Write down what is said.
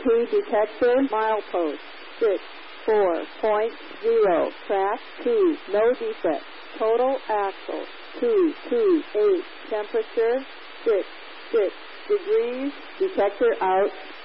ESP detector, milepost 64.0, track 2, no defect, total axle 228, temperature 6 degrees, detector out.